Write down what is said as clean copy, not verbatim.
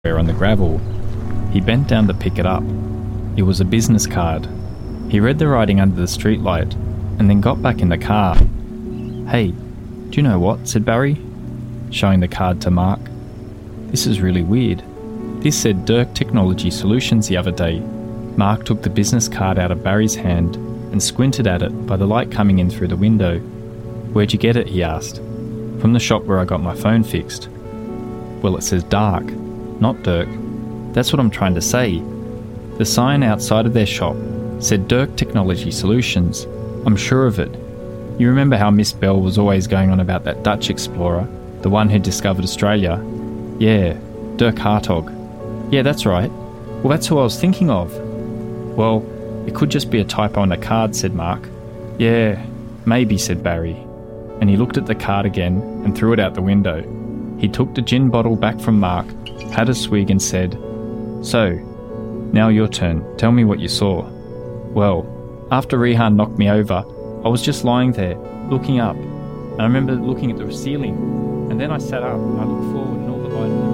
on the gravel. He bent down to pick it up. It was a business card. He read the writing under the streetlight and then got back in the car. "Hey, do you know what?" said Barry, showing the card to Mark. "This is really weird. This said Dirk Technology Solutions the other day." Mark took the business card out of Barry's hand and squinted at it by the light coming in through the window. "Where'd you get it?" he asked. "From the shop where I got my phone fixed." "Well, it says Dark, not Dirk." "That's what I'm trying to say. The sign outside of their shop said Dirk Technology Solutions. I'm sure of it. You remember how Miss Bell was always going on about that Dutch explorer, the one who discovered Australia? Yeah, Dirk Hartog. Yeah, that's right. Well, that's who I was thinking of." "Well, it could just be a typo on a card," said Mark. "Yeah, maybe," said Barry. And he looked at the card again and threw it out the window. He took the gin bottle back from Mark, had a swig and said, "So, now your turn. Tell me what you saw." "Well, after Rehan knocked me over, I was just lying there, looking up. And I remember looking at the ceiling. And then I sat up and I looked forward and all the light